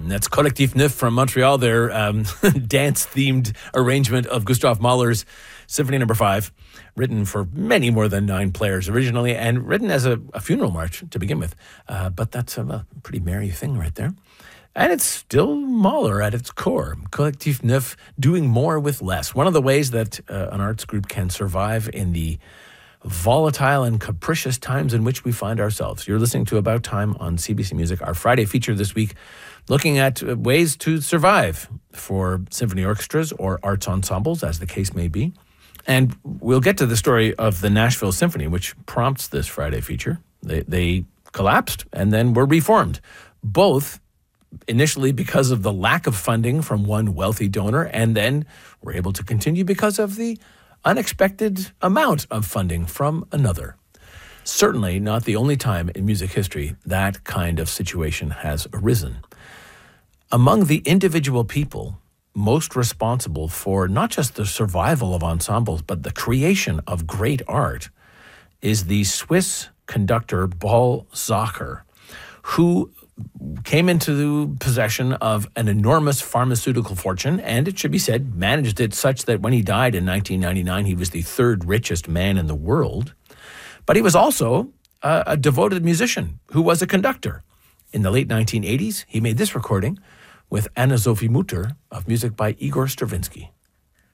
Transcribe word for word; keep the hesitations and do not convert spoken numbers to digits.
That's Collectif Neuf from Montreal, their um, dance-themed arrangement of Gustav Mahler's Symphony Number Five, written for many more than nine players originally, and written as a, a funeral march to begin with. Uh, but that's a, a pretty merry thing right there. And it's still Mahler at its core. Collectif Neuf, doing more with less. One of the ways that uh, an arts group can survive in the volatile and capricious times in which we find ourselves. You're listening to About Time on C B C Music, our Friday feature this week, looking at ways to survive for symphony orchestras or arts ensembles, as the case may be. And we'll get to the story of the Nashville Symphony, which prompts this Friday feature. They, they collapsed and then were reformed, both initially because of the lack of funding from one wealthy donor, and then were able to continue because of the unexpected amount of funding from another. Certainly not the only time in music history that kind of situation has arisen. Among the individual people most responsible for not just the survival of ensembles, but the creation of great art, is the Swiss conductor Paul Zacher, who came into possession of an enormous pharmaceutical fortune, and it should be said, managed it such that when he died in nineteen ninety-nine, he was the third richest man in the world. But he was also a, a devoted musician who was a conductor. In the late nineteen eighties, he made this recording with Anna-Sophie Mutter of music by Igor Stravinsky.